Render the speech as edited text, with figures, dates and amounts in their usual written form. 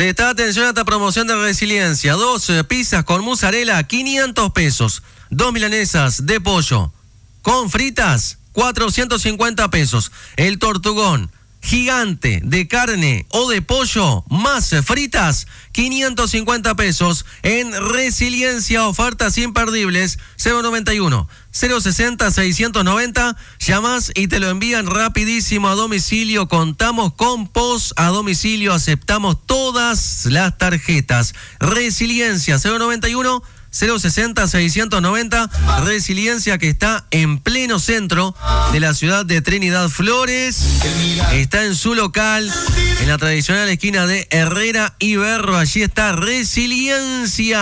Presta atención a esta promoción de Resiliencia. 2 pizzas con mozzarella, 500 pesos. 2 milanesas de pollo con fritas, 450 pesos. El tortugón gigante de carne o de pollo más fritas, 550 pesos. En Resiliencia, ofertas imperdibles. 091 060 690. Llamas y te lo envían rapidísimo a domicilio. Contamos con POS a domicilio. Aceptamos todas las tarjetas. Resiliencia, 091 060 690. Resiliencia, que está en pleno centro de la ciudad de Trinidad Flores. Está en su local, en la tradicional esquina de Herrera y Berro. Allí está Resiliencia.